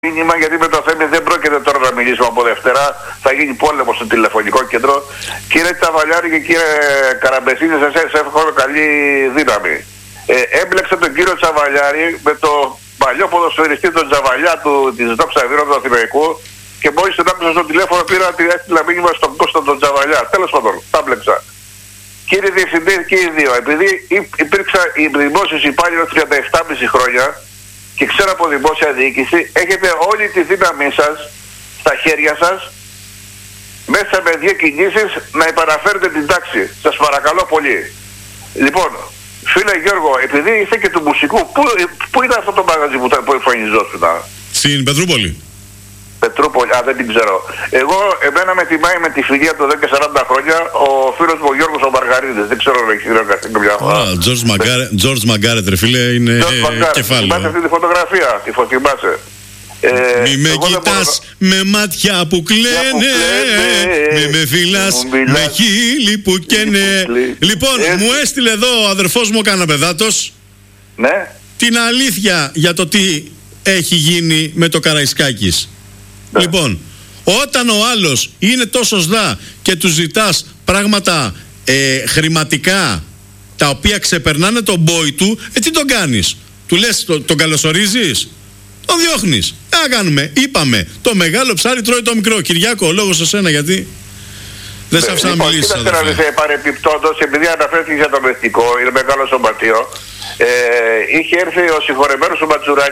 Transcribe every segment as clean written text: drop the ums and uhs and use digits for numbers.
μήνυμα, γιατί με το θέμα δεν πρόκειται τώρα να μιλήσουμε από Δευτέρα. Θα γίνει πόλεμο στο τηλεφωνικό κέντρο. Κύριε Τσαβαλιάρη και κύριε Καραμπεσίνη, σας εύχομαι καλή δύναμη. Έμπλεξε τον κύριο Τσαβαλιάρη με το παλιό ποδοσφαιριστή τον Τζαβαλιά της Δόξα Βίρου του Αθηναϊκού και μόλις τον άκουσα στο τηλέφωνο πήρα ότι έστειλα μήνυμα στον Κώστα τον Τζαβαλιά. Τέλος πάντων, τα έμπλεξα. Κύριε Διευθυντή και οι δύο, επειδή υπήρξα η δημόσιος υπάλληλος 37,5 χρόνια και ξέρω από δημόσια διοίκηση, έχετε όλη τη δύναμή σας στα χέρια σας μέσα με 2 κινήσεις να επαναφέρετε την τάξη. Σας παρακαλώ πολύ. Λοιπόν, φίλε Γιώργο, επειδή είστε και του μουσικού, πού είναι αυτό το μαγαζί που εμφανιζόσουν? Στην Πετρούπολη. Πετρούπολη, δεν την ξέρω. Εμένα με τιμάει με τη φιλία του 10-40 χρόνια ο φίλος μου ο Γιώργος ο Μαργαρίδης. Δεν ξέρω αν έχει συνεργαστεί κάποια φορά. George Μαγκάρετ, ρε φίλε, είναι κεφάλαιο. Θυμάσαι αυτή τη φωτογραφία, τη θυμάσαι. Μη με κοιτάς με μάτια που κλαίνε, μη με φυλάς με χείλη που καίνε. Λοιπόν, μου έστειλε εδώ ο αδερφός μου ο Καναπεδάτος την αλήθεια για το τι έχει γίνει με το Καραϊσκάκης. Λοιπόν, όταν ο άλλος είναι τόσο σδά και του ζητάς πράγματα χρηματικά τα οποία ξεπερνάνε τον μπόι του, τι τον κάνεις? Του λες τον καλωσορίζεις? Τον διώχνεις. Να κάνουμε, είπαμε, το μεγάλο ψάρι τρώει το μικρό. Κυριάκο, ο λόγος σε σένα, γιατί δεν σε άφησα να μιλήσεις. Κοίταξε να δεις, παρεπιπτόντως, επειδή αναφέρθηκε για το μυστικό, είναι μεγάλο σωματείο, είχε έρθει ο συγχωρεμένος ο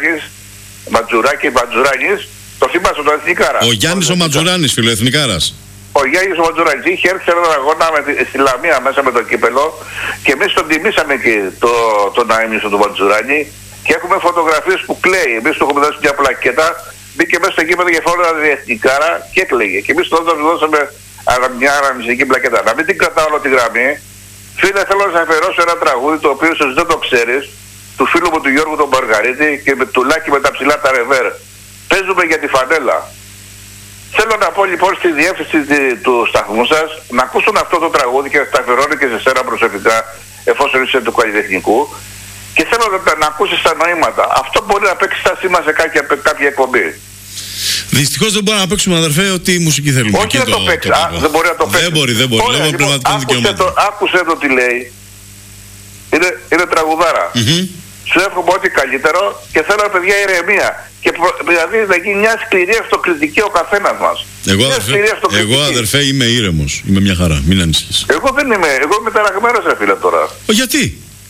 Ματζουράνης, το θυμάσαι, τον Εθνικάρα. Ο Γιάννης ο Ματζουράνης, φιλοεθνικάρας. Ο Γιάννης ο Ματζουράνης είχε έρθει σε έναν αγώνα στη Λαμία μέσα με το κύπελο και εμείς τον τιμήσαμε εκεί τον αείμνηστο του Ματζουράνη και έχουμε φωτογραφίες που κλαίει. Εμείς του έχουμε δώσει μια πλακέτα, μπήκε μέσα στο κύπελο και φόρεσε την Εθνικάρα και έκλαιγε. Και εμείς τότε του δώσαμε μια αναμνηστική πλακέτα. Να μην την κρατάω όλη τη γραμμή. Φίλε, θέλω να σας αφιερώσω ένα τραγούδι το οποίο ίσως δεν το ξέρεις, του φίλου μου του Γιώργου τον Μαργαρίτη και με του Λάκη με τα ψηλά τα ρεβέρ. Παίζουμε για τη φανέλα. Θέλω να πω λοιπόν στη διεύθυνση του σταθμού σας να ακούσουν αυτό το τραγούδι και τα αφιερώνω και σε σένα προσωπικά, εφόσον είσαι του καλλιτεχνικού, και θέλω να ακούσεις τα νοήματα. Αυτό μπορεί να παίξει στα σήμα σε κάποια εκπομπή. Δυστυχώς δεν μπορούμε να παίξουμε, αδερφέ, ότι η μουσική θέλουμε. Όχι να το παίξει. Δεν μπορεί να το παίξει. Δεν μπορεί. Λόγω πνευματικών δικαιωμάτων. Άκουσε το τι λέει. Είναι τραγουδάρα. Σου εύχομαι ό,τι καλύτερο και θέλω, παιδιά, ηρεμία. Και δηλαδή να γίνει μια σκληρή αυτοκριτική ο καθένας μας. Εγώ, αδερφέ, είμαι ήρεμος. Είμαι μια χαρά. Μην ανησυχείς. Εγώ δεν είμαι. Εγώ είμαι ταραγμένος, φίλε, τώρα. Γιατί?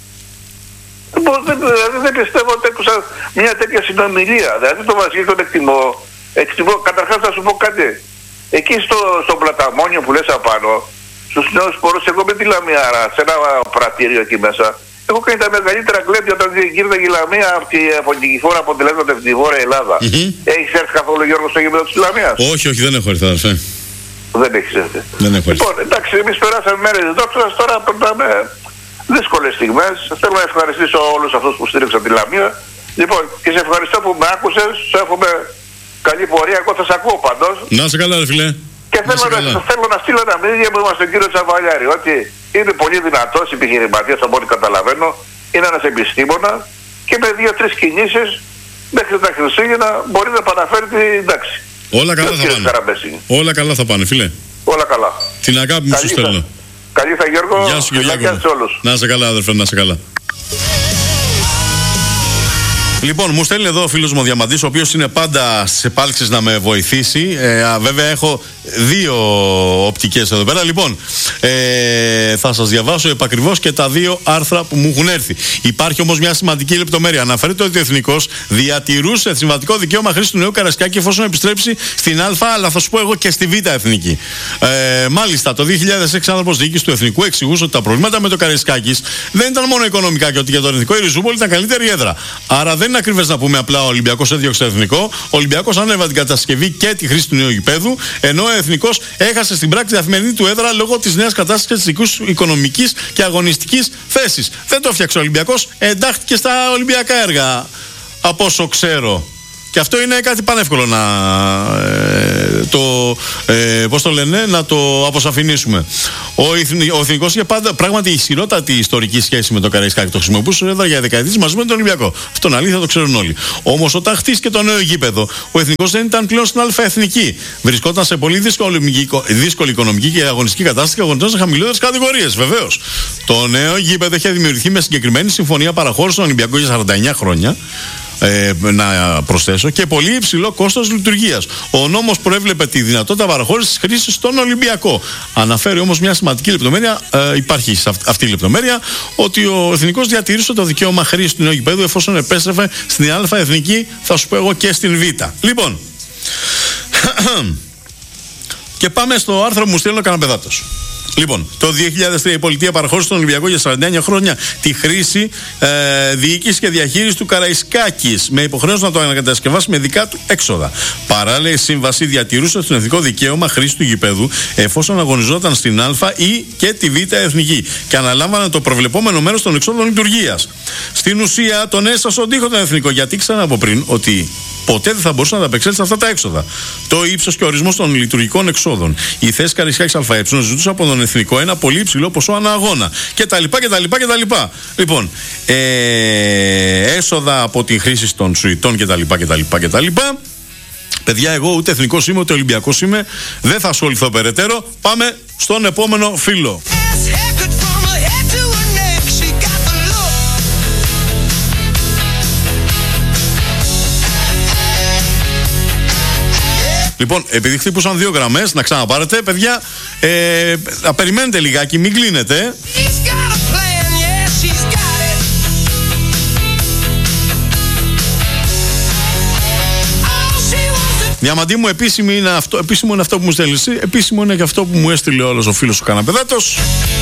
Δεν πιστεύω ότι άκουσα μια τέτοια συνομιλία. Δηλαδή το Βασίλη τον εκτιμώ. Καταρχάς θα σου πω κάτι. Εκεί στο Πλαταμόνιο που λες απάνω, στους νέους πόρους, εγώ με τη Λαμιάρα, σε ένα πρατήριο εκεί μέσα, έχω κάνει τα μεγαλύτερα γλέντια όταν γύρναγε η Λαμία από την κυφόρα αποτελέσματα τη Βόρεια Ελλάδα. Έχεις έρθει καθόλου, Γιώργο, στο γήπεδο της Λαμίας? Όχι, δεν έχω έρθει, αδερφέ. Δεν έχεις έρθει. Λοιπόν, εντάξει, εμείς περάσαμε μέρες της δόξας, τώρα περνάμε δύσκολες στιγμές. Θέλω να ευχαριστήσω όλους αυτούς που στήριξαν τη Λαμία. Λοιπόν, και σε ευχαριστώ που με άκουσες. Σου εύχομαι καλή πορεία. Εγώ θα σε ακούω πάντως. Να είσαι καλά, ρε φίλε. Και θέλω να στείλω ένα μήνυμα που είμαστε τον κύριο Τσαβαλιάρη, ότι είναι πολύ δυνατός επιχειρηματίας, από ό,τι καταλαβαίνω. Είναι ένας επιστήμονας και με 2-3 κινήσεις μέχρι τα Χριστούγεννα μπορεί να παραφέρει την τάξη. Όλα καλά θα πάνε. Όλα καλά θα πάνε, φίλε. Όλα καλά. Την αγάπη μου σου στέλνω. Καλή θα, Γιώργο. Γεια σου, Κυριάκο. Να είσαι καλά, αδερφέ, να είσαι καλά. Λοιπόν, μου στέλνει εδώ ο φίλος μου ο Διαμαντής, ο οποίος είναι πάντα στις επάλξεις να με βοηθήσει. Βέβαια έχω 2 οπτικές εδώ πέρα. Λοιπόν, θα σας διαβάσω επακριβώς και τα 2 άρθρα που μου έχουν έρθει. Υπάρχει όμως μια σημαντική λεπτομέρεια. Αναφέρεται ότι ο Εθνικός διατηρούσε συμβατικό δικαίωμα χρήση του νέου Καραϊσκάκη εφόσον επιστρέψει στην Α, αλλά θα σου πω εγώ και στη Β Εθνική. Μάλιστα, το 2006 άνθρωπος διοίκησης του Εθνικού εξηγούσε ότι τα προβλήματα με το Καραϊσκάκης δεν ήταν μόνο οικονομικά και ότι για το Εθνικό η Ριζούπολη ήταν καλύτερη έδρα. Άρα δεν είναι ακριβές να πούμε απλά ο Ολυμπιακός έδιωξε το Εθνικό. Ο Ολυμπιακός ανέβαλε την κατασκευή και τη χρήση του νέου γηπέδου, ενώ ο Εθνικός έχασε στην πράξη τη καθημερινή του έδρα λόγω της νέας κατάστασης και της οικονομικής και αγωνιστικής θέσης. Δεν το φτιάξε ο Ολυμπιακός, εντάχθηκε στα Ολυμπιακά έργα, από όσο ξέρω. Και αυτό είναι κάτι πανεύκολο να πώς το λένε, να το αποσαφηνίσουμε. Ο Εθνικός είχε πάντα πράγματι ισχυρότατη ιστορική σχέση με το Καραϊσκάκι. Το χρησιμοποιούσε έδρα για δεκαετίες μαζί με τον Ολυμπιακό. Αυτό είναι αλήθεια, το ξέρουν όλοι. Όμως όταν χτίστηκε το νέο γήπεδο, ο Εθνικός δεν ήταν πλέον στην Α' Βρισκόταν σε πολύ δύσκολη οικονομική και αγωνιστική κατάσταση και αγωνιζόταν σε χαμηλότερες κατηγορίες. Βεβαίως. Το νέο γήπεδο είχε δημιουργηθεί με συγκεκριμένη συμφωνία παραχώρηση στον Ολυμπιακό για 49 χρόνια. Να προσθέσω, και πολύ υψηλό κόστος λειτουργίας. Ο νόμος προέβλεπε τη δυνατότητα παραχώρησης χρήσης στον Ολυμπιακό. Αναφέρει όμως μια σημαντική λεπτομέρεια, υπάρχει αυτή η λεπτομέρεια, ότι ο Εθνικός διατηρούσε το δικαίωμα χρήσης του νέου γηπέδου εφόσον επέστρεφε στην Α' Εθνική, θα σου πω εγώ, και στην Β. Λοιπόν, και πάμε στο άρθρο που μου στέλνει ο Καναπεδάτος. Λοιπόν, το 2003 η πολιτεία παραχώρησε στον Ολυμπιακό για 49 χρόνια τη χρήση, διοίκηση και διαχείριση του Καραϊσκάκης, με υποχρέωση να το ανακατασκευάσει με δικά του έξοδα. Παράλληλα, η σύμβαση διατηρούσε το εθνικό δικαίωμα χρήση του γηπέδου εφόσον αγωνιζόταν στην Α ή και τη Β Εθνική και αναλάμβανε το προβλεπόμενο μέρος των εξόδων λειτουργίας. Στην ουσία, τον έσασε στον τοίχο τον εθνικό, γιατί ήξεραν από πριν ότι ποτέ δεν θα μπορούσε να ανταπεξέλθει σε αυτά τα έξοδα. Το ύψος και ορισμός των λειτουργικών εξόδων. Η θέση Καραϊσκάκης ΑΕ ζητούσε από τον εθνικό ένα πολύ υψηλό ποσό ανά αγώνα. κτλ. Λοιπόν, έσοδα από την χρήση των σουητών κτλ. Παιδιά, εγώ ούτε εθνικός είμαι ούτε Ολυμπιακός είμαι. Δεν θα ασχοληθώ περαιτέρω. Πάμε στον επόμενο φίλο. Λοιπόν, επειδή χτύπουσαν 2 γραμμές, να ξαναπάρετε, παιδιά, περιμένετε λιγάκι, μην κλείνετε. Διαμαντή μου, επίσημο είναι αυτό που μου στέλνεις. Επίσημο είναι και αυτό που μου έστειλε όλος ο φίλος ο Καναπεδάτος.